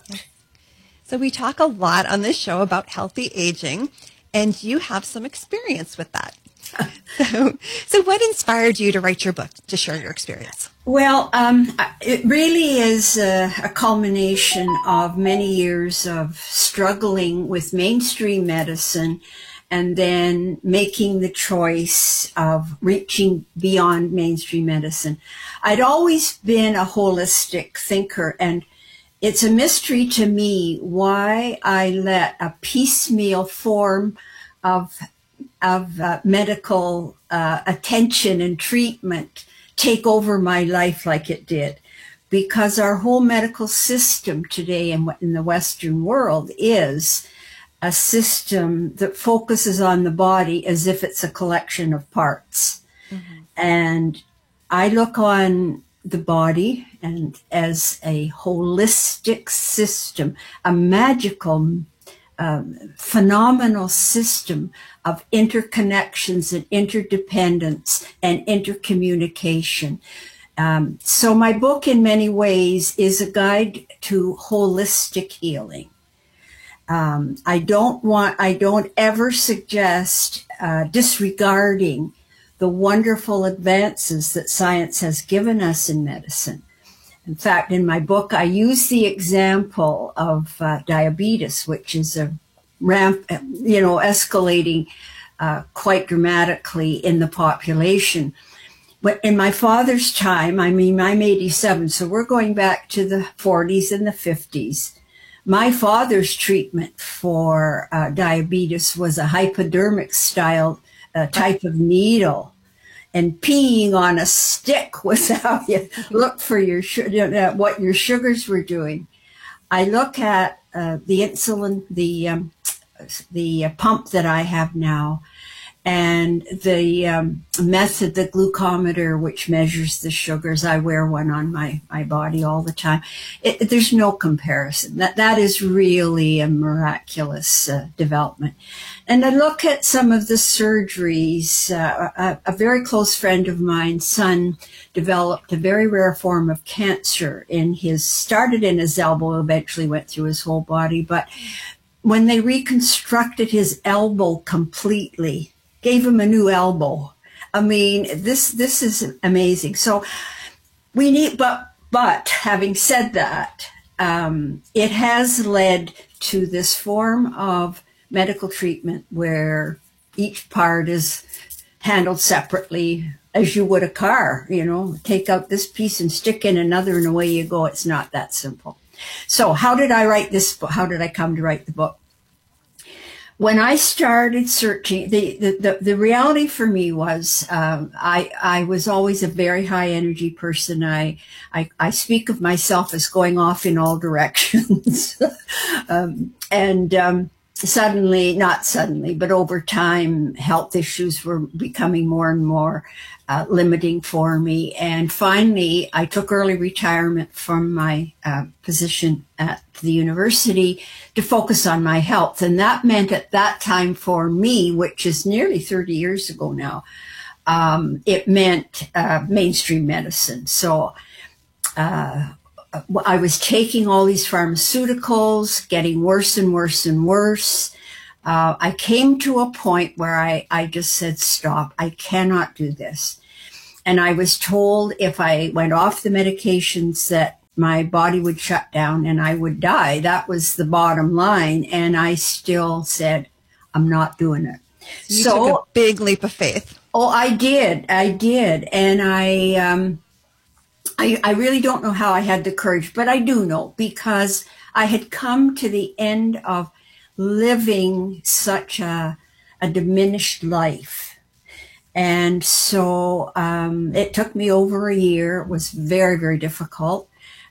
So we talk a lot on this show about healthy aging, and you have some experience with that. So, so what inspired you to write your book, to share your experience? Well, um, it really is a, a culmination of many years of struggling with mainstream medicine and then making the choice of reaching beyond mainstream medicine. I'd always been a holistic thinker, and it's a mystery to me why I let a piecemeal form of of uh, medical uh, attention and treatment take over my life like it did. Because our whole medical system today in, in the Western world is a system that focuses on the body as if it's a collection of parts. Mm-hmm. And I look on the body and as a holistic system, a magical Um, phenomenal system of interconnections and interdependence and intercommunication. Um, so my book in many ways is a guide to holistic healing. Um, I don't want, I don't ever suggest uh, disregarding the wonderful advances that science has given us in medicine. In fact, in my book, I use the example of uh, diabetes, which is a ramp, you know, escalating uh, quite dramatically in the population. But in my father's time, I mean, I'm eighty-seven, so we're going back to the forties and the fifties. My father's treatment for uh, diabetes was a hypodermic style uh, type of needle. And peeing on a stick was how you look for your uh, what your sugars were doing. I look at uh, the insulin, the um, the uh, pump that I have now, and the um, method, the glucometer, which measures the sugars. I wear one on my, my body all the time. It, there's no comparison. That that is really a miraculous uh, development. And I look at some of the surgeries. Uh, a, a very close friend of mine's son developed a very rare form of cancer in his, started in his elbow, eventually went through his whole body. But when they reconstructed his elbow completely, gave him a new elbow. I mean, this this is amazing. So we need, but but having said that, um, it has led to this form of medical treatment where each part is handled separately, as you would a car. You know, take out this piece and stick in another, and away you go. It's not that simple. So, how did I write this book? How did I come to write the book? when I started searching, the, the, the, the reality for me was um, I, I was always a very high energy person. I, I, I speak of myself as going off in all directions. um, and um, suddenly, not suddenly, but over time, health issues were becoming more and more uh, limiting for me. And finally, I took early retirement from my uh, position at the university to focus on my health. And that meant at that time for me, which is nearly thirty years ago now, um, it meant uh, mainstream medicine. So uh, I was taking all these pharmaceuticals, getting worse and worse and worse. Uh, I came to a point where I, I just said, stop, I cannot do this. And I was told if I went off the medications that my body would shut down and I would die. That was the bottom line. And I still said, I'm not doing it. You so took a big leap of faith. Oh, I did. I did. And I, um, I, I really don't know how I had the courage, but I do know because I had come to the end of living such a, a diminished life. And so um, it took me over a year. It was very, very difficult.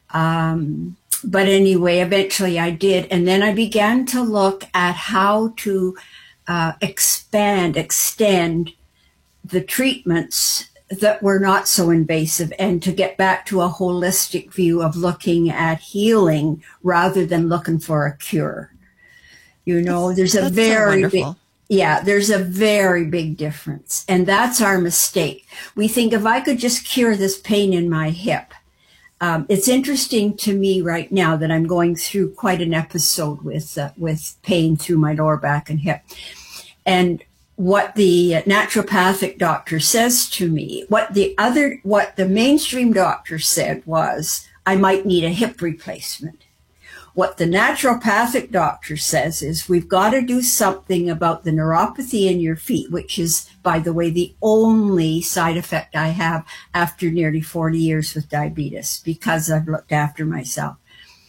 Um, but anyway, eventually I did. And then I began to look at how to uh, expand, extend the treatments that were not so invasive and to get back to a holistic view of looking at healing rather than looking for a cure. You know, there's a That's very so big, wonderful. yeah, there's a very big difference. And that's our mistake. We think if I could just cure this pain in my hip. Um, it's interesting to me right now that I'm going through quite an episode with, uh, with pain through my lower back and hip. And what the naturopathic doctor says to me, what the other, what the mainstream doctor said was, I might need a hip replacement. What the naturopathic doctor says is we've got to do something about the neuropathy in your feet, which is, by the way, the only side effect I have after nearly forty years with diabetes because I've looked after myself.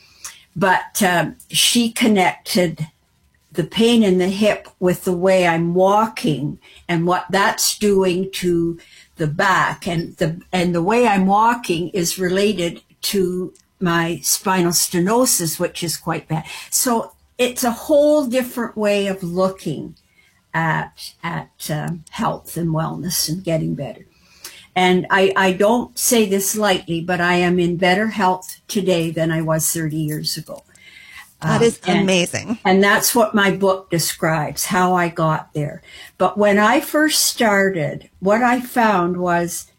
But um, she connected the pain in the hip with the way I'm walking and what that's doing to the back. And the, and the way I'm walking is related to my spinal stenosis, which is quite bad. So it's a whole different way of looking at, at um, health and wellness and getting better. And I, I don't say this lightly, but I am in better health today than I was thirty years ago. That is Um, and- amazing. And that's what my book describes, how I got there. But when I first started, what I found was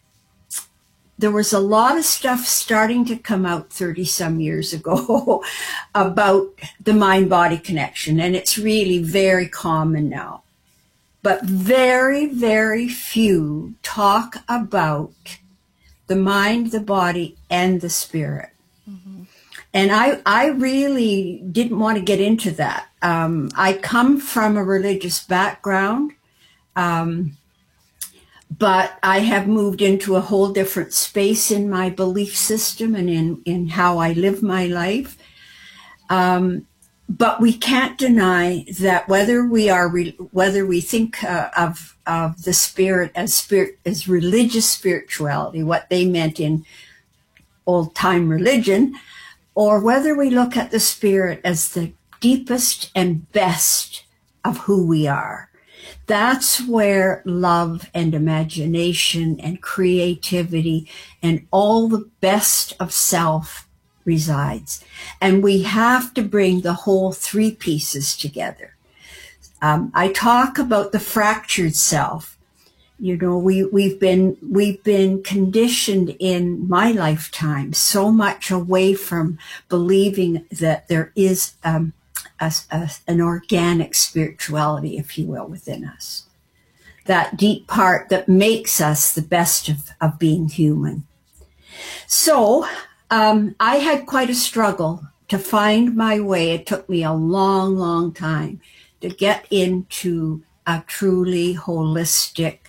there was a lot of stuff starting to come out thirty some years ago about the mind-body connection. And it's really very common now. But very, very few talk about the mind, the body, and the spirit. And I, I really didn't want to get into that. Um, I come from a religious background, um, but I have moved into a whole different space in my belief system and in, in how I live my life. Um, but we can't deny that whether we are, re- whether we think uh, of of the spirit as spirit as religious spirituality, what they meant in old time religion, or whether we look at the spirit as the deepest and best of who we are. That's where love and imagination and creativity and all the best of self resides. And we have to bring the whole three pieces together. Um, I talk about the fractured self. You know, we, we've been, we've been conditioned in my lifetime so much away from believing that there is, um, a, a, an organic spirituality, if you will, within us. That deep part that makes us the best of, of being human. So, um, I had quite a struggle to find my way. It took me a long, long time to get into a truly holistic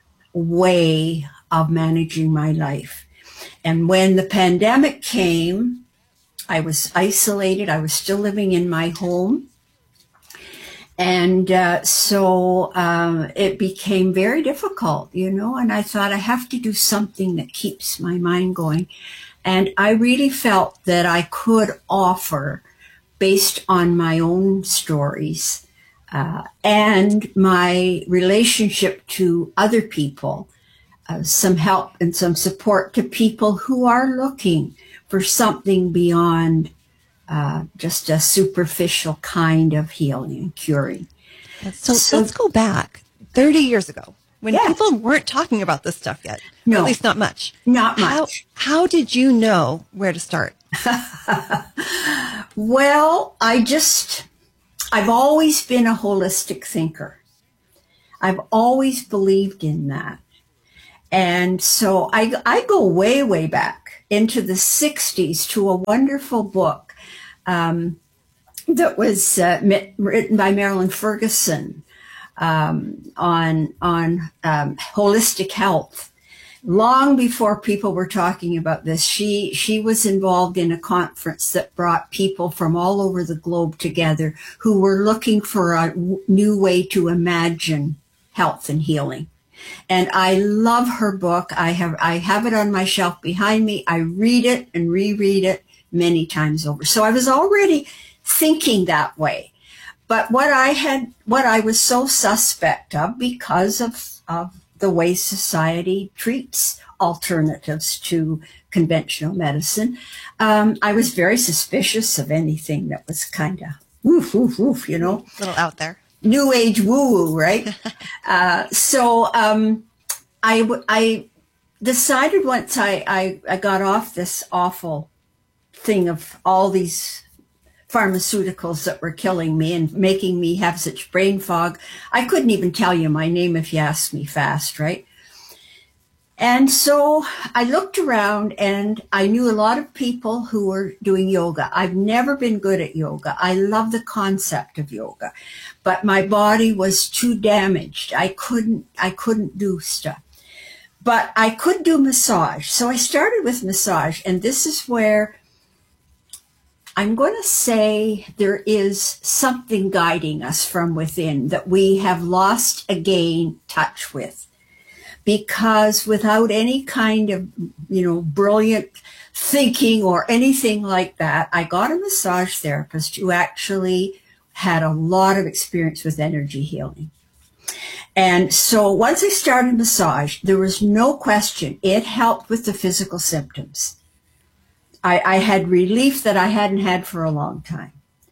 way of managing my life. And when the pandemic came, I was isolated. I was still living in my home. And uh, so um, it became very difficult, you know, and I thought I have to do something that keeps my mind going. And I really felt that I could offer, based on my own stories uh, and my relationship to other people, uh, some help and some support to people who are looking for something beyond Uh, just a superficial kind of healing and curing. So, so let's go back thirty years ago when yeah. people weren't talking about this stuff yet. No. Or at least not much. Not how, much. How did you know where to start? Well, I just, I've always been a holistic thinker. I've always believed in that. And so I, I go way, way back into the sixties to a wonderful book Um, that was uh, written by Marilyn Ferguson um, on on um, holistic health. Long before people were talking about this, she she was involved in a conference that brought people from all over the globe together who were looking for a w- new way to imagine health and healing. And I love her book. I have I have it on my shelf behind me. I read it and reread it many times over. So I was already thinking that way. But what I had, what I was so suspect of because of, of the way society treats alternatives to conventional medicine, um, I was very suspicious of anything that was kind of woof, woof, woof, you know. A little out there. New age woo-woo, right? uh, so um, I, I decided once I, I, I got off this awful thing of all these pharmaceuticals that were killing me and making me have such brain fog. I couldn't even tell you my name if you asked me fast, right? And so I looked around and I knew a lot of people who were doing yoga. I've never been good at yoga. I love the concept of yoga, but my body was too damaged. I couldn't, I couldn't do stuff, but I could do massage. So I started with massage, and this is where I'm going to say there is something guiding us from within that we have lost again touch with. Because without any kind of, you know, brilliant thinking or anything like that, I got a massage therapist who actually had a lot of experience with energy healing. And so once I started massage, there was no question it helped with the physical symptoms. I, I had relief that I hadn't had for a long time,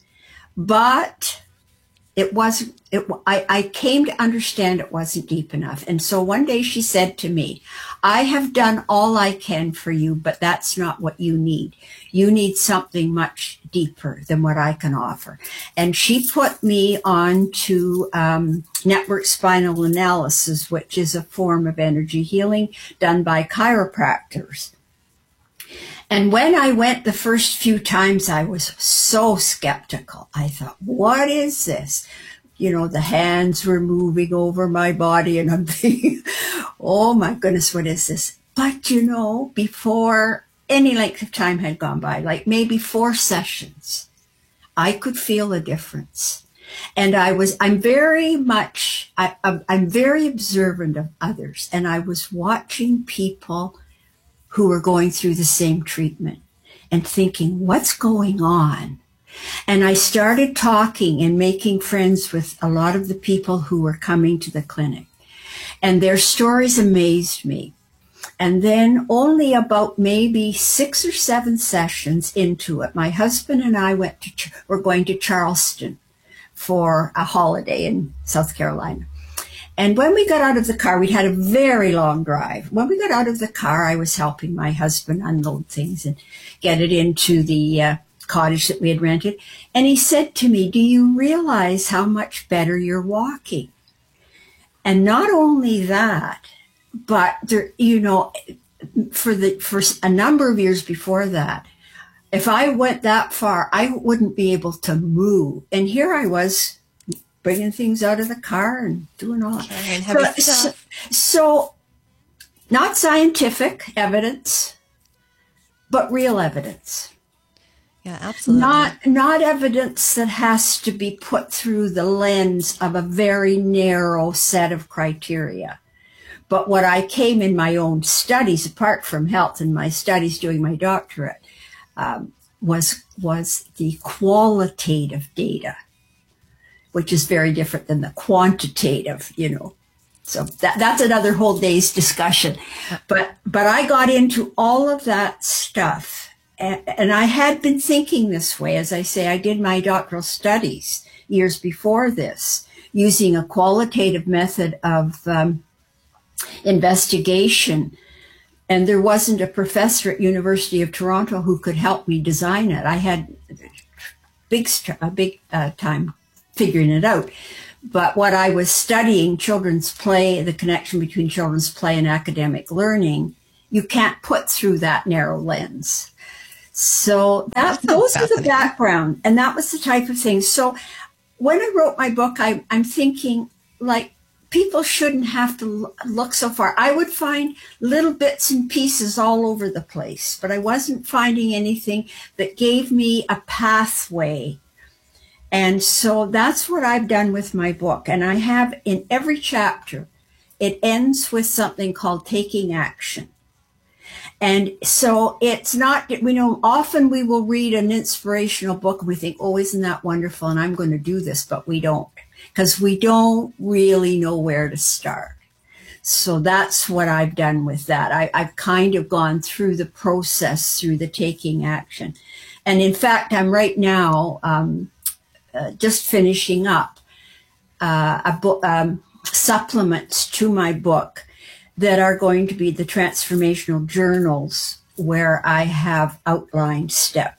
but it wasn't, it, I, I came to understand it wasn't deep enough. And so one day she said to me, I have done all I can for you, but that's not what you need. You need something much deeper than what I can offer. And she put me on to um, network spinal analysis, which is a form of energy healing done by chiropractors. And when I went the first few times, I was so skeptical. I thought, what is this? You know, the hands were moving over my body and I'm thinking, oh my goodness, what is this? But you know, before any length of time had gone by, like maybe four sessions, I could feel a difference. And I was, I'm very much, I, I'm very observant of others. And I was watching people who were going through the same treatment and thinking, what's going on? And I started talking and making friends with a lot of the people who were coming to the clinic. And their stories amazed me. And then only about maybe six or seven sessions into it, my husband and I went to, were going to Charleston for a holiday in South Carolina. And when we got out of the car, we'd had a very long drive. When we got out of the car, I was helping my husband unload things and get it into the uh, cottage that we had rented. And he said to me, do you realize how much better you're walking? And not only that, but there, you know, for the for a number of years before that, if I went that far, I wouldn't be able to move. And here I was, bringing things out of the car and doing all that. So, so, so not scientific evidence, but real evidence. Yeah, absolutely. Not, not evidence that has to be put through the lens of a very narrow set of criteria. But what I came in my own studies, apart from health and my studies doing my doctorate, um, was, was the qualitative data, which is very different than the quantitative, you know. So that, that's another whole day's discussion. But, but I got into all of that stuff. And, and I had been thinking this way. As I say, I did my doctoral studies years before this, using a qualitative method of um, investigation. And there wasn't a professor at University of Toronto who could help me design it. I had big, a big uh, time figuring it out. But what I was studying, children's play, the connection between children's play and academic learning, you can't put through that narrow lens. So that, those are the background, and that was the type of thing. So when I wrote my book, I, I'm thinking, like, people shouldn't have to look so far. I would find little bits and pieces all over the place, but I wasn't finding anything that gave me a pathway. And so that's what I've done with my book. And I have in every chapter, it ends with something called taking action. And so it's not, we know, often we will read an inspirational book and we think, oh, isn't that wonderful? And I'm going to do this, but we don't, because we don't really know where to start. So that's what I've done with that. I, I've kind of gone through the process, through the taking action. And in fact, I'm right now, um, Uh, just finishing up uh, a book, um, supplements to my book that are going to be the transformational journals where I have outlined step.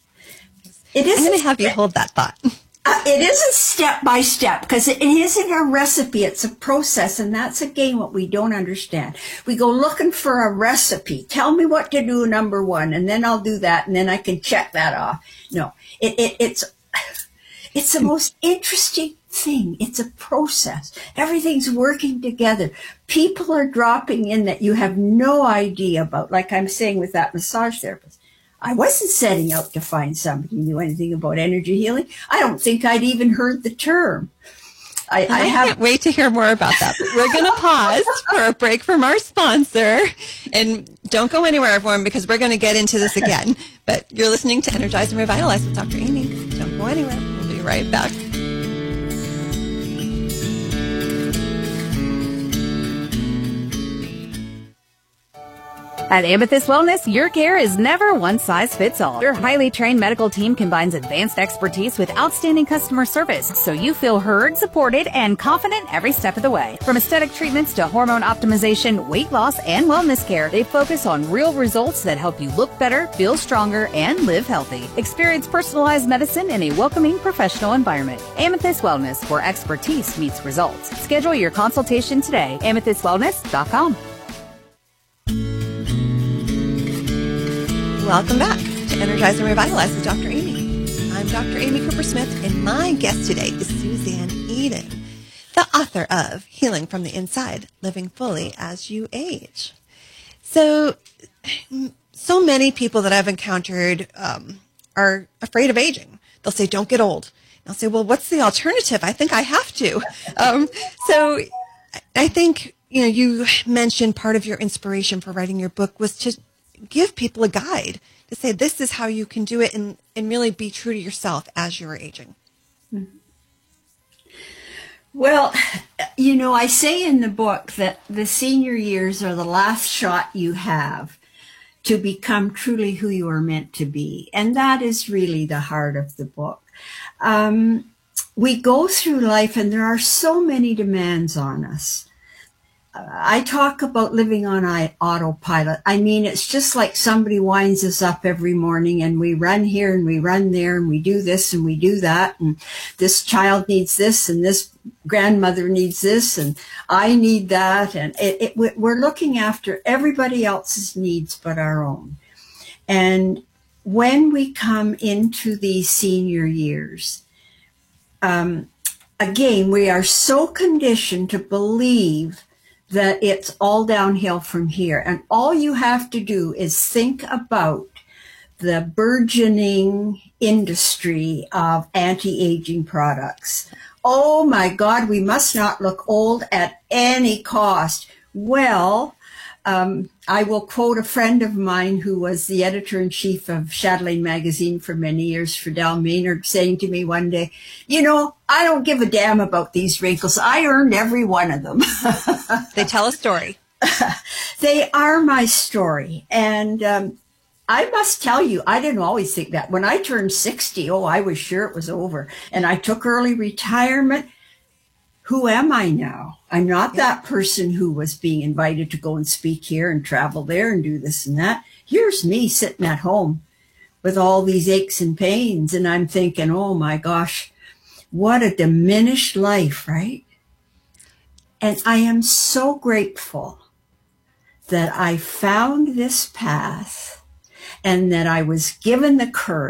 It I'm going to have you hold that thought. Uh, it isn't step by step because it, it isn't a recipe. It's a process. And that's, again, what we don't understand. We go looking for a recipe. Tell me what to do, number one, and then I'll do that, and then I can check that off. No, it, it, it's... It's the most interesting thing. It's a process. Everything's working together. People are dropping in that you have no idea about, like I'm saying with that massage therapist. I wasn't setting out to find somebody who knew anything about energy healing. I don't think I'd even heard the term. I, I, I have, can't wait to hear more about that. We're going to pause for a break from our sponsor. And don't go anywhere, everyone, because we're going to get into this again. But you're listening to Energize and Revitalize with Doctor Amy. Don't go anywhere. We'll be right back. At Amethyst Wellness, your care is never one size fits all. Your highly trained medical team combines advanced expertise with outstanding customer service, so you feel heard, supported, and confident every step of the way. From aesthetic treatments to hormone optimization, weight loss, and wellness care, they focus on real results that help you look better, feel stronger, and live healthy. Experience personalized medicine in a welcoming professional environment. Amethyst Wellness, where expertise meets results. Schedule your consultation today. amethyst wellness dot com. Welcome back to Energize and Revitalize with Doctor Amy. I'm Doctor Amy Cooper Smith, and my guest today is Suzanne Eden, the author of Healing from the Inside, Living Fully as You Age. So, so many people that I've encountered um, are afraid of aging. They'll say, don't get old. And I'll say, well, what's the alternative? I think I have to. Um, so I think, you know, you mentioned part of your inspiration for writing your book was to give people a guide to say this is how you can do it and, and really be true to yourself as you're aging. Well, you know, I say in the book that the senior years are the last shot you have to become truly who you are meant to be. And that is really the heart of the book. Um, we go through life and there are so many demands on us. I talk about living on autopilot. I mean, it's just like somebody winds us up every morning and we run here and we run there and we do this and we do that. And this child needs this and this grandmother needs this and I need that. And it, it, we're looking after everybody else's needs but our own. And when we come into these senior years, um, again, we are so conditioned to believe that it's all downhill from here. And all you have to do is think about the burgeoning industry of anti-aging products. Oh my God, we must not look old at any cost. Well, um, I will quote a friend of mine who was the editor-in-chief of Chatelaine magazine for many years, Fidel Maynard, saying to me one day, you know, I don't give a damn about these wrinkles. I earned every one of them. They tell a story. They are my story. And um, I must tell you, I didn't always think that. When I turned sixty, oh, I was sure it was over. And I took early retirement. Who am I now? I'm not that person who was being invited to go and speak here and travel there and do this and that. Here's me sitting at home with all these aches and pains. And I'm thinking, oh my gosh, what a diminished life, right? And I am so grateful that I found this path and that I was given the courage